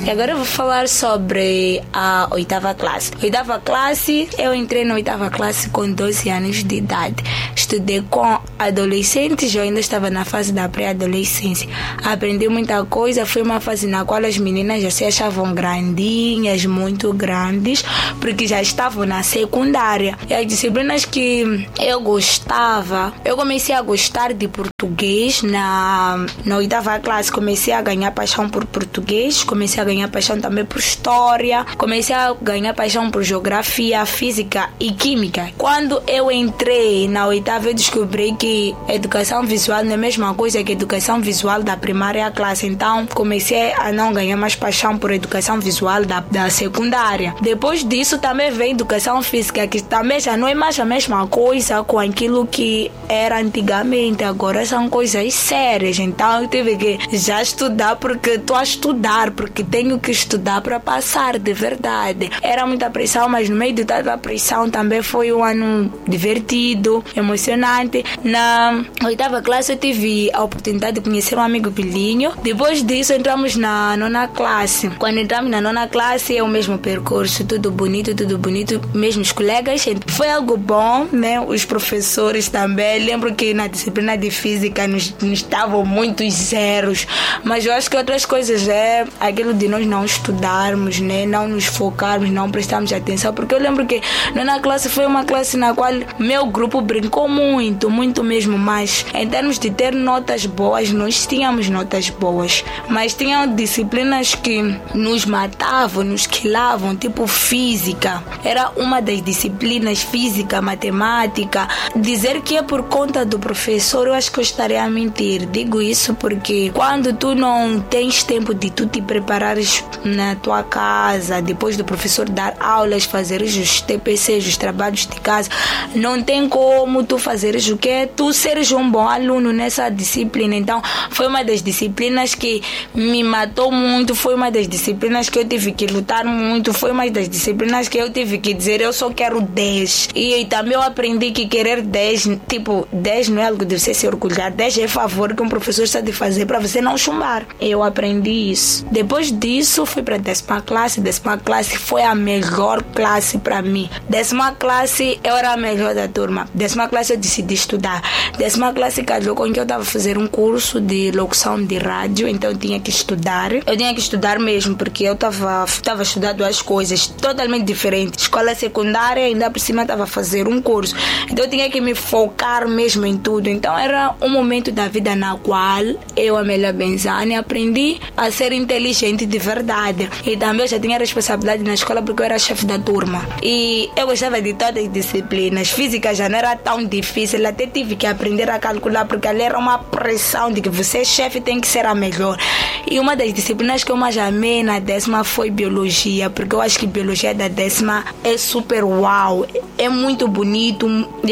E agora eu vou falar sobre a 8ª classe. 8ª classe, eu entrei na 8ª classe com 12 anos de idade. Estudei com adolescentes, eu ainda estava na fase da pré-adolescência. Aprendi muita coisa, foi uma fase na qual as meninas já se achavam grandinhas, muito grandes, porque já estavam na secundária. E as disciplinas que eu gostava, eu comecei a gostar de português na 8ª classe. Comecei a ganhar paixão por português, comecei a ganhar paixão também por história, comecei a ganhar paixão por geografia, física e química. Quando eu entrei na 8ª, eu descobri que educação visual não é a mesma coisa que educação visual da primária classe. Então comecei a não ganhar mais paixão por educação visual da secundária. Depois disso também veio educação física, que também já não é mais a mesma coisa com aquilo que era antigamente. Agora são coisas sérias. Então eu tive que já estudar, porque estou a estudar, porque tenho que estudar para passar, de verdade. Era muita pressão, mas no meio de toda a pressão também foi um ano divertido, emocionante. Na 8ª classe eu tive a oportunidade de conhecer um amigo Pilinho. Depois disso entramos na 9ª classe. Quando entramos na 9ª classe é o mesmo percurso, tudo bonito, mesmos colegas. Foi algo bom, né? Os professores também. Lembro que na disciplina de física nos estavam muitos zeros, mas eu acho que outras coisas é aquilo de nós não estudarmos, né? Não nos focarmos, não prestarmos atenção, porque eu lembro que na classe foi uma classe na qual meu grupo brincou muito mesmo, mas em termos de ter notas boas, nós tínhamos notas boas, mas tinham disciplinas que nos matavam, nos quilavam, tipo física. Era uma das disciplinas, física, matemática. Dizer que é por conta do professor, eu acho que eu estaria a mentir. Digo isso porque quando tu não tens tempo de tu te preparares na tua casa, depois do professor dar aulas, fazeres os TPCs, os trabalhos de casa, não tem como tu fazeres o que? Tu seres um bom aluno nessa disciplina. Então foi uma das disciplinas que me matou muito, foi uma das disciplinas que eu tive que lutar muito, foi uma das disciplinas que eu tive que dizer eu só quero 10. E também eu aprendi que querer 10, tipo, 10 não é algo de você se orgulhar, 10 é favor que um professor está de fazer para você não chumbar. Eu aprendi isso. Depois disso fui para a 10ª classe. 10ª classe foi a melhor classe para mim. 10ª classe eu era a melhor da turma. 10ª classe eu decidi estudar. 10ª classe calhou com que eu estava a fazer um curso de locução de rádio, então eu tinha que estudar. Eu tinha que estudar mesmo, porque eu estava estudando as coisas totalmente diferentes. Escola secundária, ainda por cima estava a fazer um curso. Então eu tinha que me focar mesmo em tudo. Então era um momento da vida na qual eu, Amélia Benzani, aprendi a ser inteligente de verdade. E também eu já tinha responsabilidade na escola porque eu era chefe da turma. E eu gostava de todas as disciplinas. Física já não era tão difícil, até tive que aprender a calcular, porque ali era uma pressão de que você, chefe, tem que ser a melhor. E uma das disciplinas que eu mais amei na 10ª foi biologia, porque eu acho que biologia da 10ª é super uau, é muito bonito,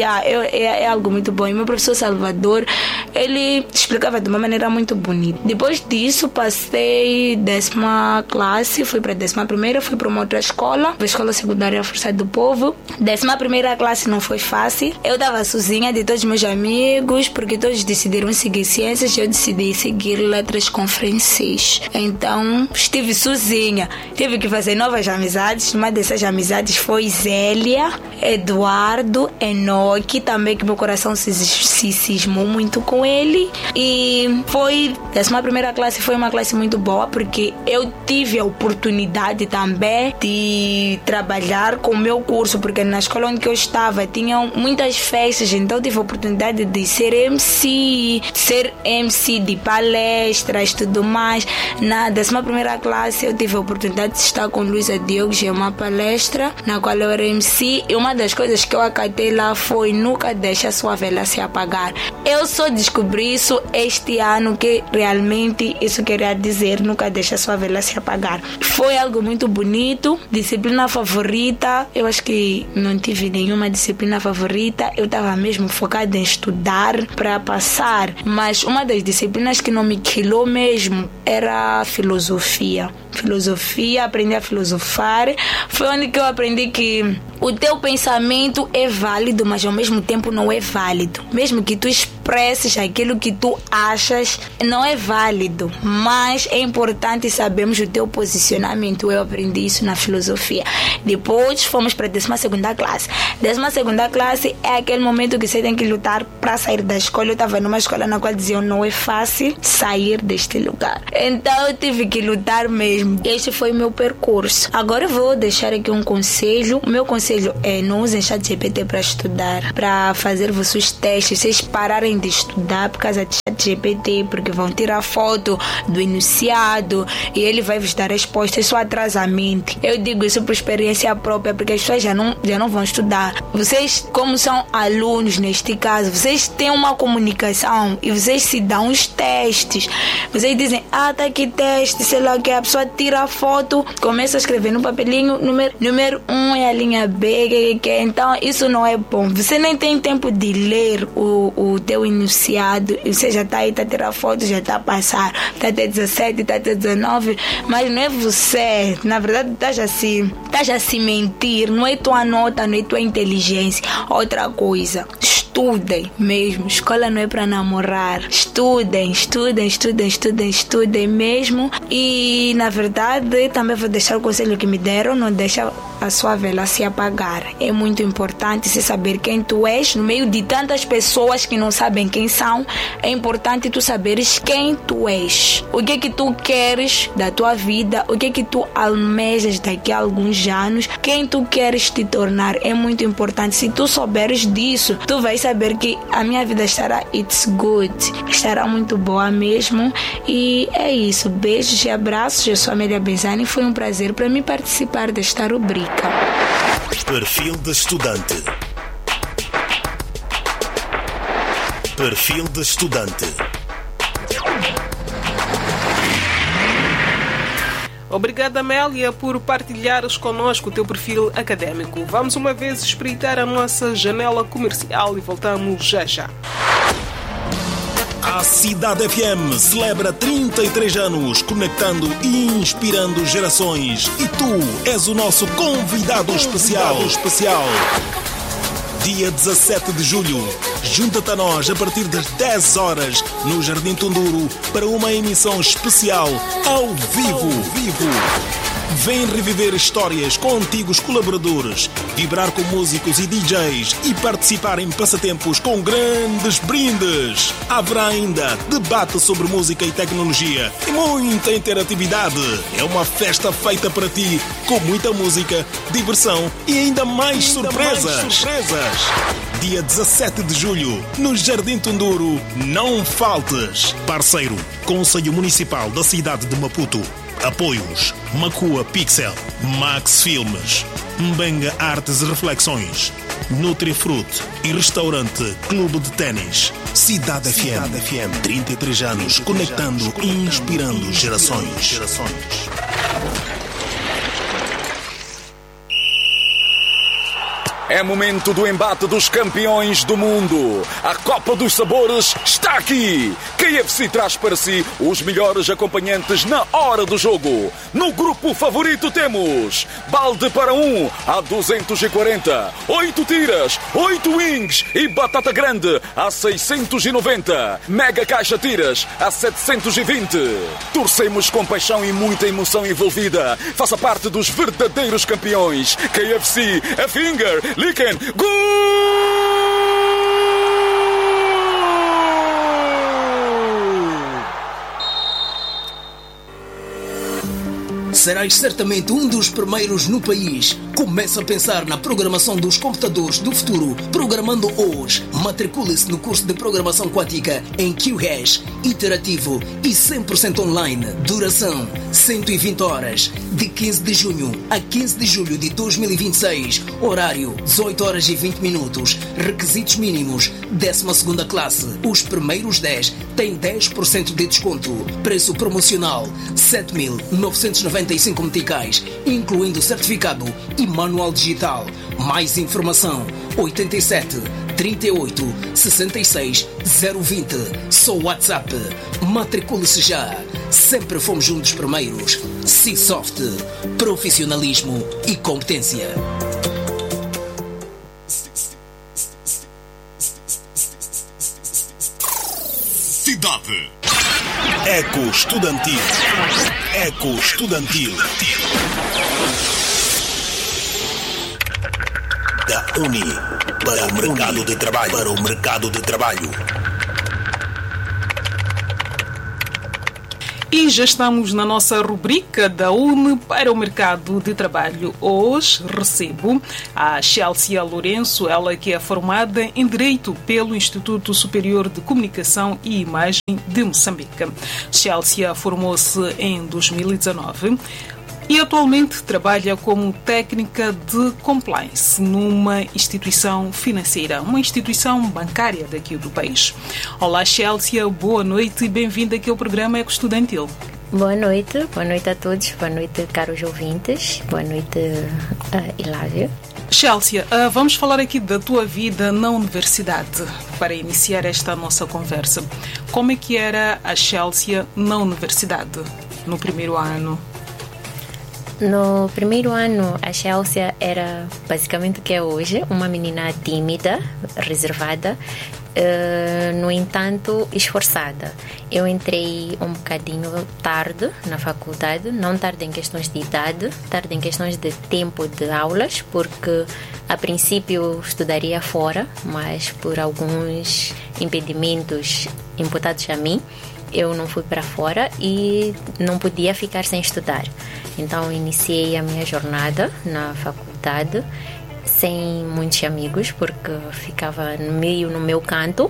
é algo muito bom. E meu professor Salvador, ele explicava de uma maneira muito bonita. Depois disso passei 10ª classe, fui para a 11ª, fui para uma outra escola, a escola secundária Força do Povo. 11ª classe não foi fácil, eu estava sozinha de todos os meus amigos, porque todos decidiram seguir ciências e eu decidi seguir letras com francês. Então estive sozinha, tive que fazer novas amizades. Uma dessas amizades foi Zélia, Eduardo, Enoque, também que meu coração se cismou muito com ele. E foi 11ª classe, foi uma classe muito boa, porque eu tive a oportunidade também de trabalhar com o meu curso, porque na escola onde eu estava tinham muitas festas, então eu tive a oportunidade de ser MC de palestras, tudo mais. Na 11ª classe eu tive a oportunidade de estar com Luísa Diogo em uma palestra na qual eu era MC, e uma das coisas que eu acatei lá foi: nunca deixa a sua vela se apagar. Eu só descobri isso este ano, que realmente isso queria dizer, nunca deixa a sua vela se apagar. Foi algo muito bonito. Disciplina favorita, eu acho que não tive nenhuma disciplina favorita, eu estava mesmo focada em estudar para passar, mas uma das disciplinas que não me quilou mesmo era filosofia. Aprendi a filosofar. Foi onde que eu aprendi que o teu pensamento é válido, mas ao mesmo tempo não é válido. Mesmo que tu expresses aquilo que tu achas não é válido, mas é importante sabermos o teu posicionamento. Eu aprendi isso na filosofia. Depois fomos para a 12ª classe. 12ª classe é aquele momento que você tem que lutar para sair da escola. Eu estava numa escola na qual diziam não é fácil sair deste lugar. Então eu tive que lutar mesmo. Este foi o meu percurso. Agora eu vou deixar aqui um conselho. O meu conselho é: não usem ChatGPT para estudar, para fazer vossos testes. Vocês pararem de estudar por causa de ChatGPT, porque vão tirar foto do enunciado e ele vai vos dar respostas. Isso atrasa a mente. Eu digo isso por experiência própria, porque as pessoas já não vão estudar. Vocês, como são alunos neste caso, vocês têm uma comunicação e vocês se dão os testes. Vocês dizem, tá aqui teste, sei lá o que, a pessoa tira a foto, começa a escrever no papelinho, número 1 é a linha B, que. Então isso não é bom. Você nem tem tempo de ler o teu enunciado e você já está aí, está a tirar foto, já está a passar, está até 17, está até 19, mas não é você, na verdade estás a se mentir, não é tua nota, não é tua inteligência. Outra coisa, estudem mesmo, escola não é para namorar, estudem mesmo. E na verdade também vou deixar o conselho que me deram: não deixa a sua vela se apagar. É muito importante se saber quem tu és no meio de tantas pessoas que não sabem quem são. É importante tu saberes quem tu és, o que é que tu queres da tua vida, o que é que tu almejas daqui a alguns anos, quem tu queres te tornar. É muito importante. Se tu souberes disso, tu vais saber que a minha vida estará estará muito boa mesmo. E é isso, beijos e abraços. Eu sou a Amélia Bezani e foi um prazer para mim participar desta rubrica. Perfil de estudante. Perfil de estudante. Obrigada, Amélia, por partilhares connosco o teu perfil académico. Vamos uma vez espreitar a nossa janela comercial e voltamos já. A Cidade FM celebra 33 anos, conectando e inspirando gerações. E tu és o nosso convidado especial. Dia 17 de julho, junta-te a nós a partir das 10 horas no Jardim Tunduro para uma emissão especial ao vivo. Vem reviver histórias com antigos colaboradores, vibrar com músicos e DJs e participar em passatempos com grandes brindes. Haverá ainda debate sobre música e tecnologia e muita interatividade. É uma festa feita para ti, com muita música, diversão e ainda mais surpresas. Dia 17 de julho, no Jardim Tunduro, não faltes. Parceiro, Conselho Municipal da cidade de Maputo. Apoios: Macua Pixel, Max Filmes, Mbenga Artes e Reflexões, Nutrifruit e Restaurante Clube de Ténis. Cidade FM, 33 anos, conectando e inspirando gerações. É momento do embate dos campeões do mundo. A Copa dos Sabores está aqui. KFC traz para si os melhores acompanhantes na hora do jogo. No grupo favorito temos balde para 1 a 240, 8 tiras, 8 wings e batata grande a 690, mega caixa tiras a 720. Torcemos com paixão e muita emoção envolvida. Faça parte dos verdadeiros campeões. KFC, a finger, Licken, gol! Serás certamente um dos primeiros no país. Começa a pensar na programação dos computadores do futuro, programando hoje. Matricule-se no curso de programação quântica em QHash, interativo e 100% online. Duração 120 horas, de 15 de junho a 15 de julho de 2026. Horário 18 horas e 20 minutos. Requisitos mínimos: 12ª classe. Os primeiros 10 têm 10% de desconto. Preço promocional 7.995 meticais, incluindo certificado e manual digital. Mais informação: 87 38 66 020. Só WhatsApp. Matricule-se já. Sempre fomos um dos primeiros. C-Soft. Profissionalismo e competência. cidade. Eco Estudantil. Eco Estudantil. Da Uni para o mercado de trabalho. Para o mercado de trabalho. E já estamos na nossa rubrica da UNE para o mercado de trabalho. Hoje recebo a Chelsea Lourenço, ela que é formada em Direito pelo Instituto Superior de Comunicação e Imagem de Moçambique. Chelsea formou-se em 2019 e atualmente trabalha como técnica de compliance numa instituição financeira, uma instituição bancária daqui do país. Olá, Chelsea, boa noite e bem-vinda aqui ao programa Eco Estudantil. Boa noite a todos, boa noite, caros ouvintes, boa noite, Hilário. Chelsea, vamos falar aqui da tua vida na universidade, para iniciar esta nossa conversa. Como é que era a Chelsea na universidade, no primeiro ano? No primeiro ano, a Chelsea era basicamente o que é hoje, uma menina tímida, reservada, no entanto, esforçada. Eu entrei um bocadinho tarde na faculdade, não tarde em questões de idade, tarde em questões de tempo de aulas, porque a princípio estudaria fora, mas por alguns impedimentos imputados a mim, eu não fui para fora e não podia ficar sem estudar. Então iniciei a minha jornada na faculdade sem muitos amigos, porque ficava meio no meu canto,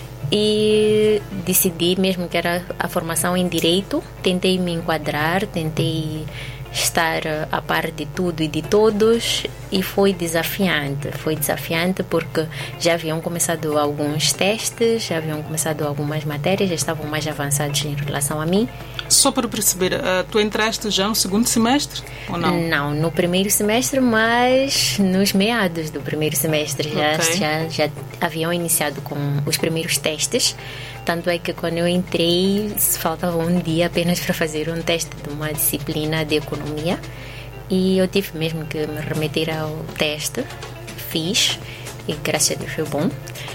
e decidi, mesmo que era a formação em Direito, tentei me enquadrar, tentei estar a par de tudo e de todos, e foi desafiante porque já haviam começado alguns testes, já haviam começado algumas matérias, já estavam mais avançados em relação a mim. Só para perceber, tu entraste já no segundo semestre ou não? Não, no primeiro semestre, mas nos meados do primeiro semestre já haviam iniciado com os primeiros testes. Tanto é que quando eu entrei, faltava um dia apenas para fazer um teste de uma disciplina de economia, e eu tive mesmo que me remeter ao teste, fiz, e graças a Deus foi bom.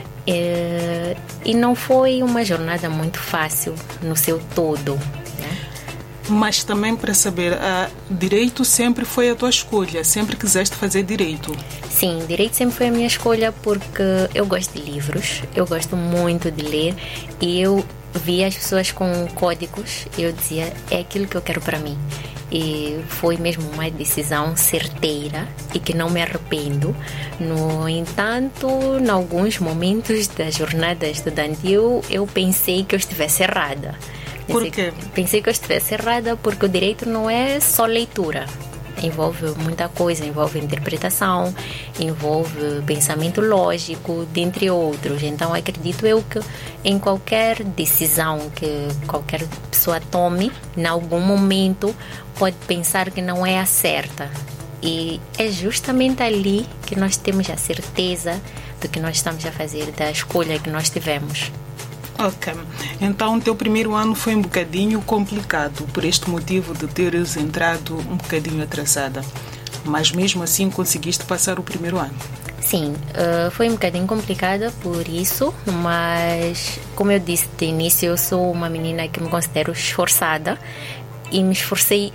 E não foi uma jornada muito fácil no seu todo, né? Mas também, para saber, Direito sempre foi a tua escolha? Sempre quiseste fazer Direito? Sim, Direito sempre foi a minha escolha, porque eu gosto de livros, eu gosto muito de ler, e eu via as pessoas com códigos e eu dizia, é aquilo que eu quero para mim. E foi mesmo uma decisão certeira e que não me arrependo. No entanto, em alguns momentos da jornada estudantil, eu pensei que eu estivesse errada. Por quê? Pensei que eu estivesse errada porque o direito não é só leitura. Envolve muita coisa, envolve interpretação, envolve pensamento lógico, dentre outros. Então, acredito eu que em qualquer decisão que qualquer pessoa tome, em algum momento, pode pensar que não é a certa. E é justamente ali que nós temos a certeza do que nós estamos a fazer, da escolha que nós tivemos. Ok, então o teu primeiro ano foi um bocadinho complicado por este motivo de teres entrado um bocadinho atrasada, mas mesmo assim conseguiste passar o primeiro ano? Sim, foi um bocadinho complicada por isso, mas como eu disse de início, eu sou uma menina que me considero esforçada e me esforcei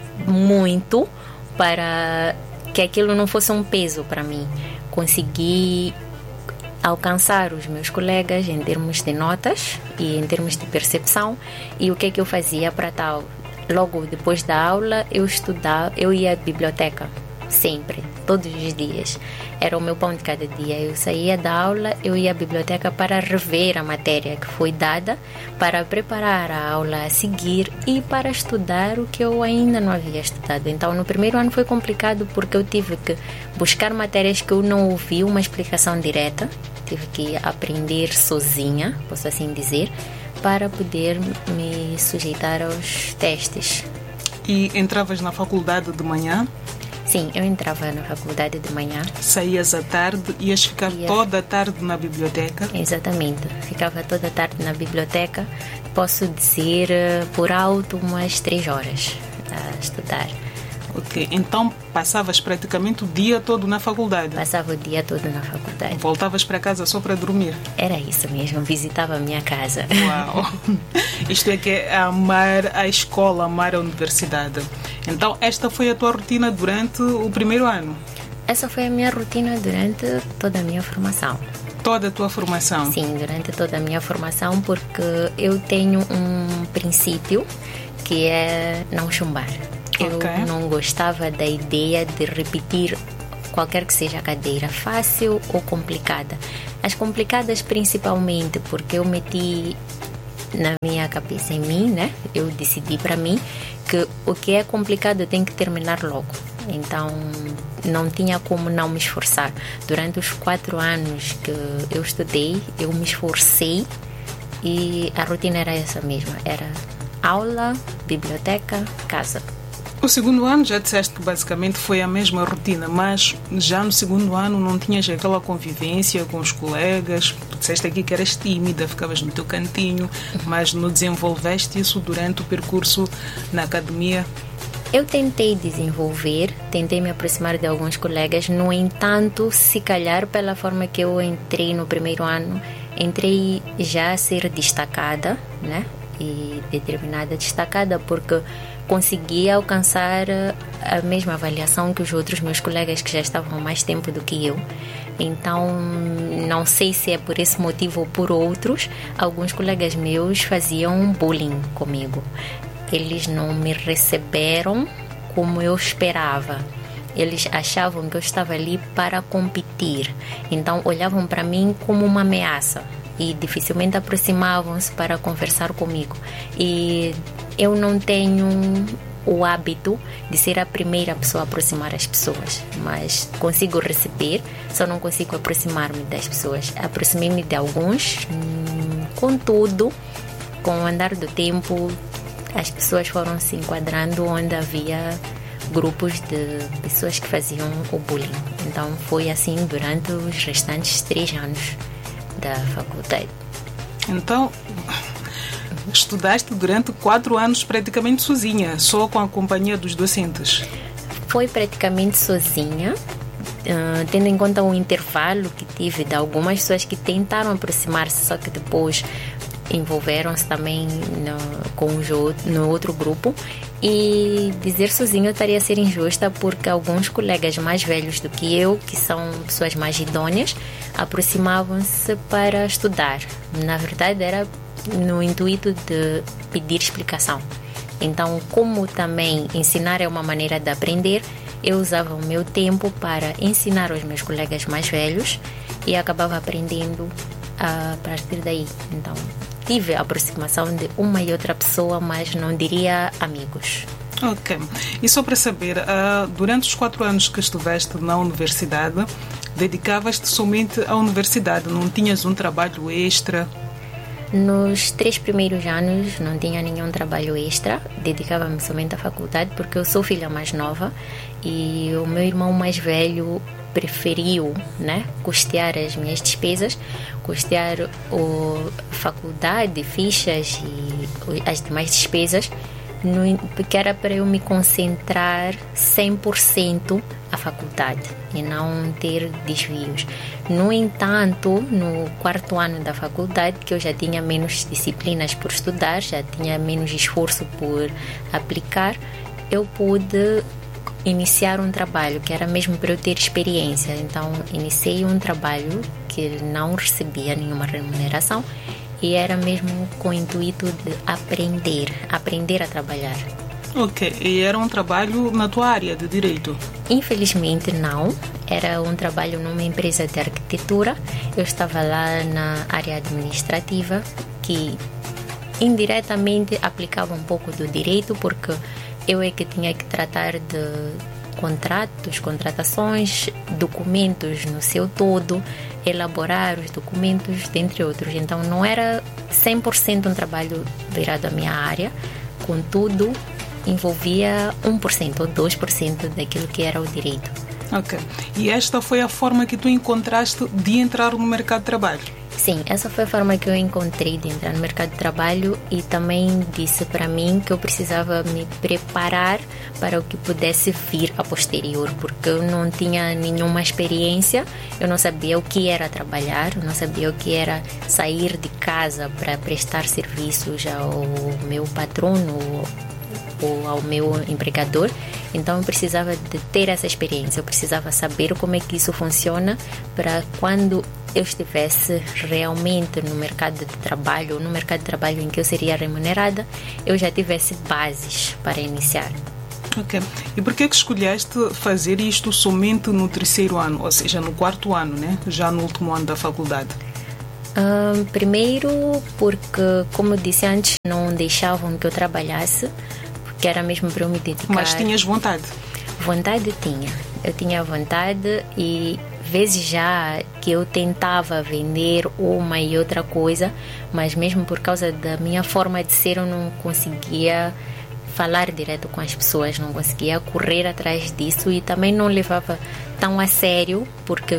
muito para que aquilo não fosse um peso para mim. Consegui alcançar os meus colegas em termos de notas e em termos de percepção. E o que é que eu fazia para tal? Logo depois da aula eu ia à biblioteca, sempre, todos os dias. Era o meu pão de cada dia. Eu saía da aula, eu ia à biblioteca para rever a matéria que foi dada, para preparar a aula a seguir e para estudar o que eu ainda não havia estudado. Então, no primeiro ano foi complicado porque eu tive que buscar matérias que eu não ouvi uma explicação direta. Tive que aprender sozinha, posso assim dizer, para poder me sujeitar aos testes. E entravas na faculdade de manhã? Sim, eu entrava na faculdade de manhã. Saías à tarde, ias ficar toda a tarde na biblioteca? Exatamente, ficava toda a tarde na biblioteca. Posso dizer por alto umas 3 horas a estudar. Ok, então passavas praticamente o dia todo na faculdade? Passava o dia todo na faculdade. Voltavas para casa só para dormir? Era isso mesmo, visitava a minha casa. Uau! Isto é que é amar a escola, amar a universidade. Então, esta foi a tua rotina durante o primeiro ano? Essa foi a minha rotina durante toda a minha formação. Toda a tua formação? Sim, durante toda a minha formação, porque eu tenho um princípio que é não chumbar. Eu não gostava da ideia de repetir qualquer que seja a cadeira, fácil ou complicada. As complicadas principalmente porque eu meti na minha cabeça, em mim, né? Eu decidi para mim que o que é complicado eu tenho que terminar logo. Então não tinha como não me esforçar. Durante os 4 anos que eu estudei, eu me esforcei e a rotina era essa mesma. Era aula, biblioteca, casa. O segundo ano já disseste que basicamente foi a mesma rotina, mas já no segundo ano não tinhas aquela convivência com os colegas. Disseste aqui que eras tímida, ficavas no teu cantinho, mas não desenvolveste isso durante o percurso na academia? Eu tentei desenvolver, tentei me aproximar de alguns colegas, no entanto, se calhar pela forma que eu entrei no primeiro ano, entrei já a ser destacada, né? E determinada destacada porque conseguia alcançar a mesma avaliação que os outros meus colegas que já estavam há mais tempo do que eu. Então, não sei se é por esse motivo ou por outros, alguns colegas meus faziam bullying comigo. Eles não me receberam como eu esperava. Eles achavam que eu estava ali para competir. Então, olhavam para mim como uma ameaça e dificilmente aproximavam-se para conversar comigo. E eu não tenho o hábito de ser a primeira pessoa a aproximar as pessoas, mas consigo receber, só não consigo aproximar-me das pessoas. Aproximei-me de alguns, contudo, com o andar do tempo, as pessoas foram se enquadrando onde havia grupos de pessoas que faziam o bullying. Então foi assim durante os restantes 3 anos da faculdade. Então, estudaste durante 4 anos praticamente sozinha, só com a companhia dos docentes? Foi praticamente sozinha, tendo em conta o intervalo que tive de algumas pessoas que tentaram aproximar-se, só que depois envolveram-se também no outro grupo. E dizer sozinho estaria a ser injusta porque alguns colegas mais velhos do que eu, que são pessoas mais idôneas, aproximavam-se para estudar. Na verdade era no intuito de pedir explicação. Então, como também ensinar é uma maneira de aprender, eu usava o meu tempo para ensinar aos meus colegas mais velhos e acabava aprendendo a partir daí. Então, tive a aproximação de uma e outra pessoa, mas não diria amigos. Ok. E só para saber, durante os 4 anos que estiveste na universidade, dedicavas-te somente à universidade? Não tinhas um trabalho extra? Nos 3 primeiros anos não tinha nenhum trabalho extra, dedicava-me somente à faculdade porque eu sou filha mais nova e o meu irmão mais velho preferiu, né, custear as minhas despesas, custear a faculdade, fichas e as demais despesas, porque era para eu me concentrar 100% à faculdade e não ter desvios. No entanto, no 4º ano da faculdade, que eu já tinha menos disciplinas por estudar, já tinha menos esforço por aplicar, eu pude iniciar um trabalho que era mesmo para eu ter experiência. Então, iniciei um trabalho que não recebia nenhuma remuneração e era mesmo com o intuito de aprender a trabalhar. Ok, e era um trabalho na tua área de direito? Infelizmente não, era um trabalho numa empresa de arquitetura. Eu estava lá na área administrativa, que indiretamente aplicava um pouco do direito, porque eu é que tinha que tratar de contratos, contratações, documentos no seu todo, elaborar os documentos, dentre outros. Então não era 100% um trabalho virado à minha área, contudo envolvia 1% ou 2% daquilo que era o direito. Ok. E esta foi a forma que tu encontraste de entrar no mercado de trabalho? Sim, essa foi a forma que eu encontrei de entrar no mercado de trabalho e também disse para mim que eu precisava me preparar para o que pudesse vir a posterior, porque eu não tinha nenhuma experiência, eu não sabia o que era trabalhar, eu não sabia o que era sair de casa para prestar serviços ao meu patrono ou ao meu empregador. Então eu precisava de ter essa experiência, eu precisava saber como é que isso funciona para quando eu estivesse realmente no mercado de trabalho, ou no mercado de trabalho em que eu seria remunerada, eu já tivesse bases para iniciar. Ok. E por que escolheste fazer isto somente no 3º ano, ou seja, no 4º ano, né? Já no último ano da faculdade? Primeiro porque, como eu disse antes, não deixavam que eu trabalhasse, porque era mesmo para eu me dedicar. Mas tinhas vontade? Vontade tinha. Eu tinha vontade e vezes já que eu tentava vender uma e outra coisa, mas mesmo por causa da minha forma de ser eu não conseguia falar direto com as pessoas, não conseguia correr atrás disso e também não levava tão a sério porque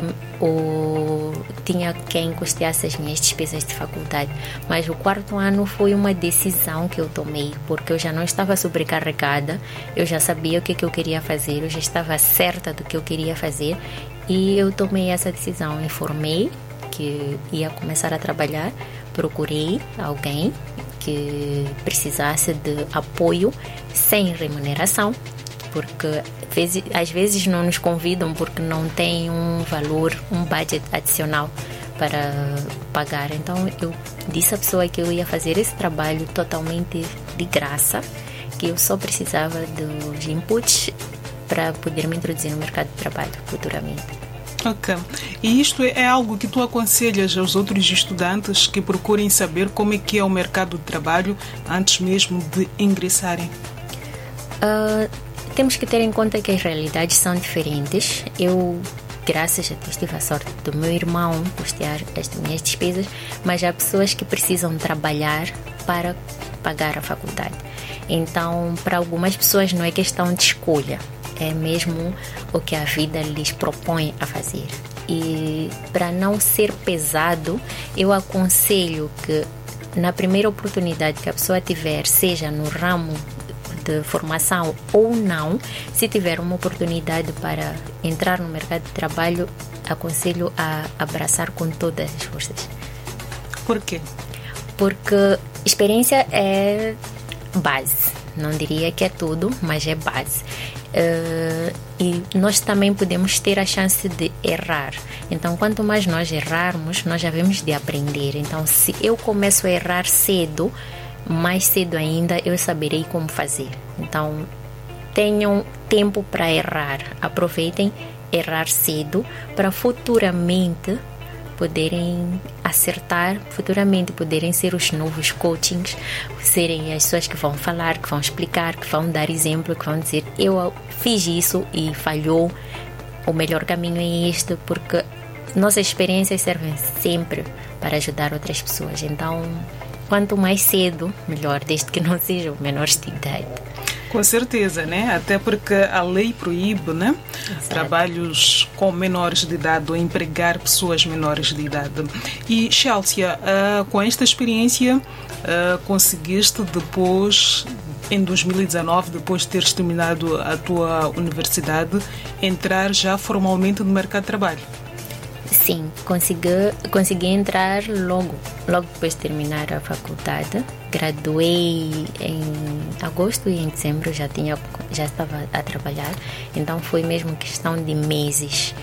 tinha quem custeasse as minhas despesas de faculdade. Mas o 4º ano foi uma decisão que eu tomei, porque eu já não estava sobrecarregada, eu já sabia o que eu queria fazer, eu já estava certa do que eu queria fazer e eu tomei essa decisão, informei que ia começar a trabalhar, procurei alguém que precisasse de apoio sem remuneração, porque às vezes não nos convidam porque não tem um valor, um budget adicional para pagar. Então eu disse à pessoa que eu ia fazer esse trabalho totalmente de graça, que eu só precisava dos inputs para poder me introduzir no mercado de trabalho futuramente. Ok. E isto é algo que tu aconselhas aos outros estudantes que procurem saber como é que é o mercado de trabalho antes mesmo de ingressarem? Temos que ter em conta que as realidades são diferentes. Eu, graças a Deus, tive a sorte do meu irmão custear as minhas despesas, mas há pessoas que precisam trabalhar para pagar a faculdade. Então, para algumas pessoas não é questão de escolha, é mesmo o que a vida lhes propõe a fazer. E para não ser pesado, eu aconselho que na primeira oportunidade que a pessoa tiver, seja no ramo de formação ou não, se tiver uma oportunidade para entrar no mercado de trabalho, aconselho a abraçar com todas as forças. Por quê? Porque experiência é base. Não diria que é tudo, mas é base. E nós também podemos ter a chance de errar. Então, quanto mais nós errarmos, nós já vamos de aprender. Então, se eu começo a errar cedo, mais cedo ainda eu saberei como fazer. Então, tenham tempo para errar. Aproveitem errar cedo para futuramente poderem acertar, futuramente poderem ser os novos coachings, serem as pessoas que vão falar, que vão explicar, que vão dar exemplo, que vão dizer eu fiz isso e falhou, o melhor caminho é este, porque nossas experiências servem sempre para ajudar outras pessoas. Então, quanto mais cedo, melhor, desde que não sejam menores de idade. Com certeza, né? Até porque a lei proíbe, né? Exato. Trabalhos com menores de idade ou empregar pessoas menores de idade. E, Chelsea, com esta experiência, conseguiste depois, em 2019, depois de teres terminado a tua universidade, entrar já formalmente no mercado de trabalho? Sim, consegui entrar logo depois de terminar a faculdade. Graduei em agosto e em dezembro já estava a trabalhar, então foi mesmo questão de meses.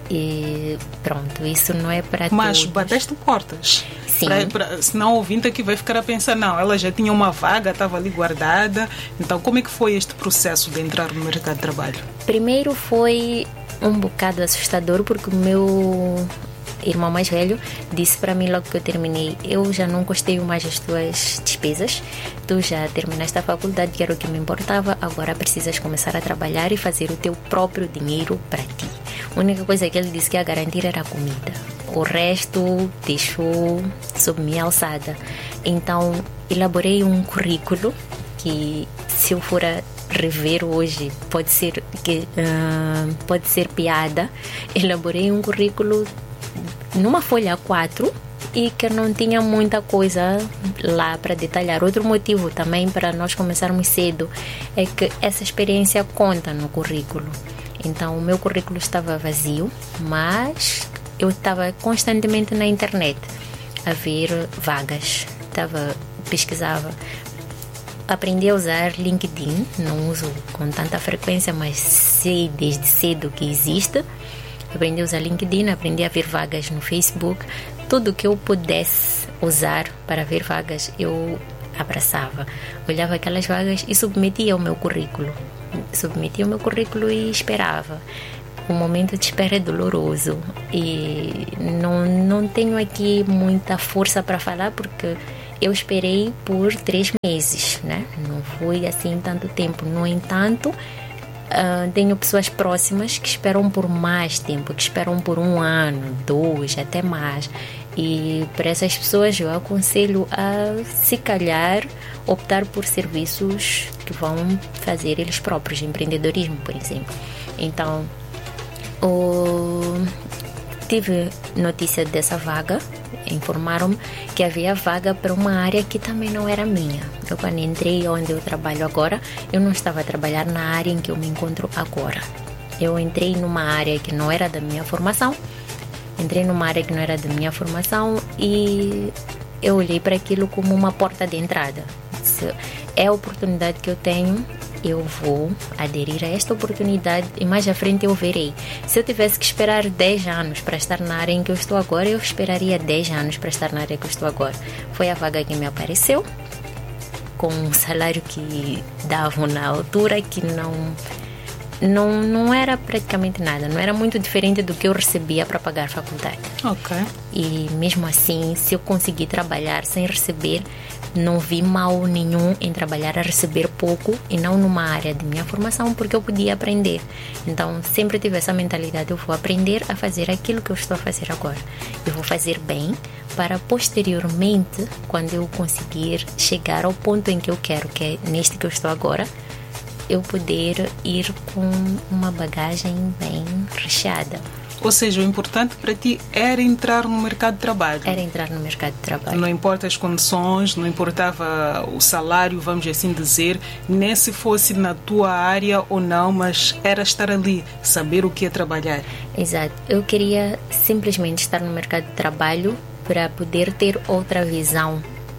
E pronto, isso não é para todos. Mas bateste portas? Sim. Senão o ouvinte aqui vai ficar a pensar, não, ela já tinha uma vaga, estava ali guardada. Então como é que foi este processo de entrar no mercado de trabalho? Primeiro foi um bocado assustador, porque o meu irmão mais velho disse para mim logo que eu terminei: eu já não custeio mais as tuas despesas, tu já terminaste a faculdade, que era o que me importava, agora precisas começar a trabalhar e fazer o teu próprio dinheiro para ti. A única coisa que ele disse que ia garantir era a comida, o resto deixou sob minha alçada. Então elaborei um currículo que, se eu for a rever hoje, pode ser piada. Elaborei um currículo numa folha A4 e que não tinha muita coisa lá para detalhar. Outro motivo também para nós começarmos cedo é que essa experiência conta no currículo. Então o meu currículo estava vazio, mas eu estava constantemente na internet a ver vagas, pesquisava. Aprendi a usar LinkedIn, não uso com tanta frequência, mas sei desde cedo que existe. Aprendi a usar LinkedIn, aprendi a ver vagas no Facebook. Tudo que eu pudesse usar para ver vagas, eu abraçava. Olhava aquelas vagas e submetia o meu currículo. E esperava. O momento de espera é doloroso. E não tenho aqui muita força para falar, porque eu esperei por 3 meses, né? Não foi assim tanto tempo. No entanto, tenho pessoas próximas que esperam por mais tempo, que esperam por 1 ano, 2, até mais. E para essas pessoas eu aconselho a, se calhar, optar por serviços que vão fazer eles próprios, empreendedorismo, por exemplo. Então, tive notícia dessa vaga, informaram-me que havia vaga para uma área que também não era minha. Eu, quando entrei onde eu trabalho agora, eu não estava a trabalhar na área em que eu me encontro agora. Eu entrei numa área que não era da minha formação, e eu olhei para aquilo como uma porta de entrada. Se é a oportunidade que eu tenho, eu vou aderir a esta oportunidade e mais à frente eu verei. Se eu tivesse que esperar 10 anos para estar na área em que eu estou agora, eu esperaria 10 anos para estar na área que eu estou agora. Foi a vaga que me apareceu, com um salário que davam na altura, que não era praticamente nada, não era muito diferente do que eu recebia para pagar a faculdade. Ok. E mesmo assim, se eu conseguir trabalhar sem receber, não vi mal nenhum em trabalhar a receber pouco e não numa área de minha formação, porque eu podia aprender. Então sempre tive essa mentalidade: eu vou aprender a fazer aquilo que eu estou a fazer agora, eu vou fazer bem, para posteriormente, quando eu conseguir chegar ao ponto em que eu quero, que é neste que eu estou agora, eu poder ir com uma bagagem bem recheada. Ou seja, o importante para ti era entrar no mercado de trabalho. Era entrar no mercado de trabalho. Não importa as condições, não importava o salário, vamos assim dizer, nem se fosse na tua área ou não, mas era estar ali, saber o que é trabalhar. Exato. Eu queria simplesmente estar no mercado de trabalho para poder ter outra visão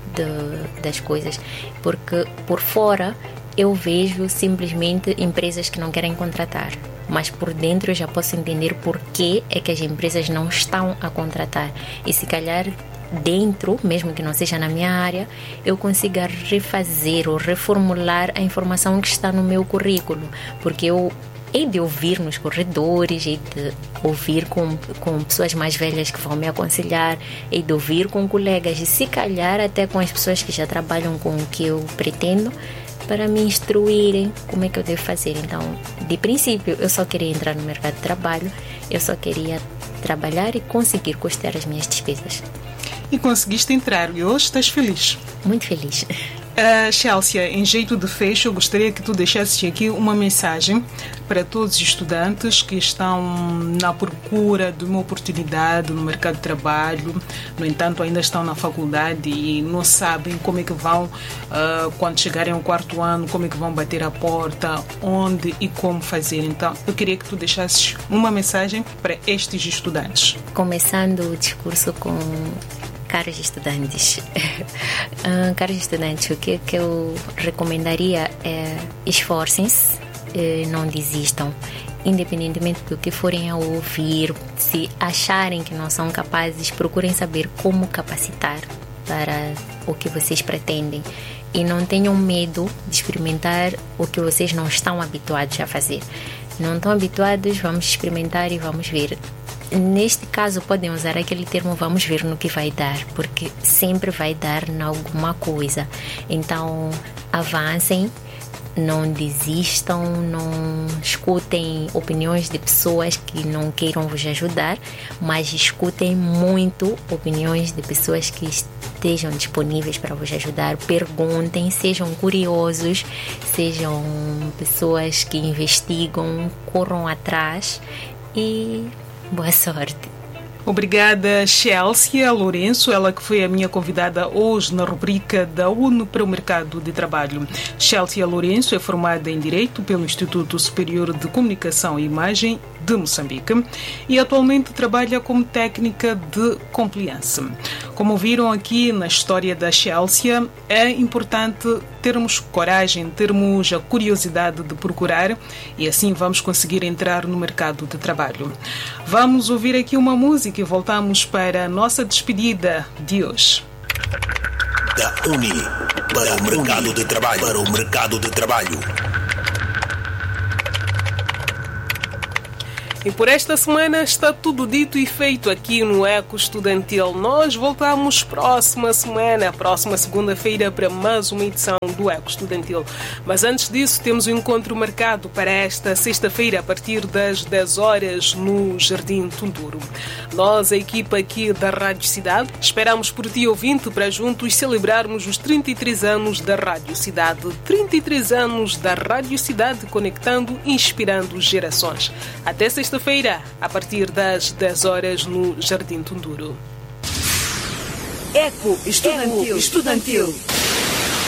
das coisas. Porque por fora eu vejo simplesmente empresas que não querem contratar, mas por dentro eu já posso entender por que é que as empresas não estão a contratar. E se calhar dentro, mesmo que não seja na minha área, eu consiga refazer ou reformular a informação que está no meu currículo, porque eu hei de ouvir nos corredores, hei de ouvir com pessoas mais velhas que vão me aconselhar, hei de ouvir com colegas e se calhar até com as pessoas que já trabalham com o que eu pretendo, para me instruírem como é que eu devo fazer. Então, de princípio, eu só queria entrar no mercado de trabalho, eu só queria trabalhar e conseguir custear as minhas despesas. E conseguiste entrar e hoje estás feliz? Muito feliz. Chelsea, em jeito de fecho, eu gostaria que tu deixasses aqui uma mensagem para todos os estudantes que estão na procura de uma oportunidade no mercado de trabalho, no entanto ainda estão na faculdade e não sabem como é que vão, quando chegarem ao 4º ano, como é que vão bater a porta, onde e como fazer. Então, eu queria que tu deixasses uma mensagem para estes estudantes. Começando o discurso com caros estudantes. Caros estudantes, o que eu recomendaria é esforcem-se, não desistam. Independentemente do que forem a ouvir, se acharem que não são capazes, procurem saber como capacitar para o que vocês pretendem. E não tenham medo de experimentar o que vocês não estão habituados a fazer. Não estão habituados, vamos experimentar e vamos ver. Neste caso, podem usar aquele termo vamos ver no que vai dar, porque sempre vai dar em alguma coisa. Então, avancem, não desistam, não escutem opiniões de pessoas que não queiram vos ajudar, mas escutem muito opiniões de pessoas que estejam disponíveis para vos ajudar. Perguntem, sejam curiosos, sejam pessoas que investigam, corram atrás e boa sorte. Obrigada, Chelsea Lourenço, ela que foi a minha convidada hoje na rubrica da ONU para o Mercado de Trabalho. Chelsea Lourenço é formada em Direito pelo Instituto Superior de Comunicação e Imagem de Moçambique e atualmente trabalha como técnica de compliance. Como viram aqui na história da Chelsea, é importante termos coragem, termos a curiosidade de procurar e assim vamos conseguir entrar no mercado de trabalho. Vamos ouvir aqui uma música e voltamos para a nossa despedida de hoje. Da Uni para o mercado de trabalho. Para o mercado de trabalho. E por esta semana está tudo dito e feito aqui no Eco Estudantil. Nós voltamos próxima segunda-feira, para mais uma edição do Eco Estudantil. Mas antes disso, temos um encontro marcado para esta sexta-feira, a partir das 10 horas, no Jardim Tunduro. Nós, a equipa aqui da Rádio Cidade, esperamos por ti, ouvinte, para juntos celebrarmos os 33 anos da Rádio Cidade. 33 anos da Rádio Cidade, conectando e inspirando gerações. Até sexta-feira, a partir das 10 horas, no Jardim Tunduro. Eco Estudantil.